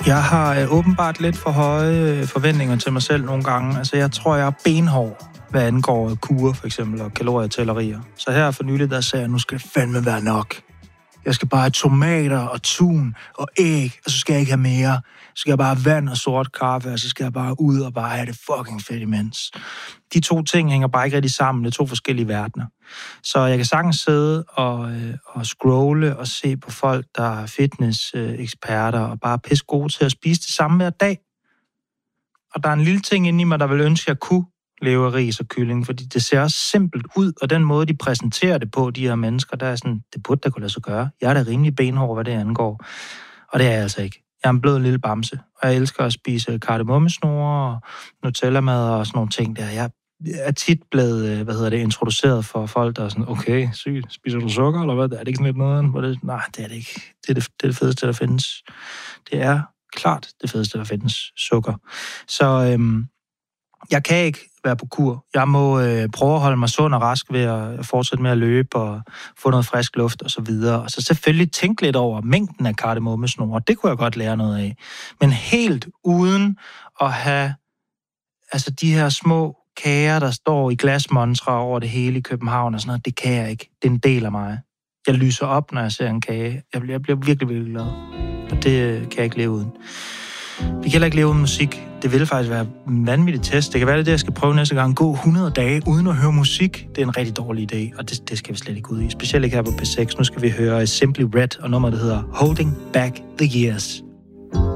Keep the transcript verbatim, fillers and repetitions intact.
Jeg har øh, åbenbart lidt for høje forventninger til mig selv nogle gange. Altså, jeg tror, jeg er benhård, hvad angår kurer, for eksempel, og kalorietællerier. Så her for nylig, der sagde jeg, nu skal det fandme være nok. Jeg skal bare have tomater og tun og æg, og så skal jeg ikke have mere. Så skal jeg bare have vand og sort kaffe, og så skal jeg bare ud og bare have det fucking fedt imens. De to ting hænger bare ikke rigtig sammen. Det er to forskellige verdener. Så jeg kan sagtens sidde og, øh, og scrolle og se på folk, der er fitness-eksperter og bare pisse gode til at spise det samme hver dag. Og der er en lille ting inde i mig, der vil ønske, at jeg kunne leve af ris og kylling, fordi det ser også simpelt ud, og den måde, de præsenterer det på, de her mennesker, der er sådan, det burde da kunne lade sig gøre. Jeg er da rimelig benhård, hvad det angår. Og det er jeg altså ikke. Jeg er en blød lille bamse, og jeg elsker at spise kardemommesnore og Nutella-mad og sådan nogle ting der. Jeg er tit blevet, hvad hedder det, introduceret for folk, der er sådan, okay, sygt, spiser du sukker, eller hvad? Er det ikke sådan lidt noget? Hvor det, nej, det er det ikke. Det er det, det er det fedeste, der findes. Det er klart det fedeste, der findes, sukker. Så øhm, jeg kan ikke være på kur. Jeg må øh, prøve at holde mig sund og rask ved at fortsætte med at løbe og få noget frisk luft og så videre. Og så selvfølgelig tænke lidt over mængden af kardemommesnore. Det kunne jeg godt lære noget af. Men helt uden at have altså de her små kager, der står i glasmontre over det hele i København og sådan noget, det kan jeg ikke. Det er en del af mig. Jeg lyser op, når jeg ser en kage. Jeg bliver, jeg bliver virkelig, virkelig glad. Og det kan jeg ikke leve uden. Vi kan heller ikke leve uden musik. Det vil faktisk være en vanvittig test. Det kan være det, jeg skal prøve næste gang. Gå hundrede dage uden at høre musik. Det er en rigtig dårlig idé, og det, det skal vi slet ikke ud i. Specielt ikke her på P seks. Nu skal vi høre Simply Red, og nummeret, der hedder Holding Back the Years.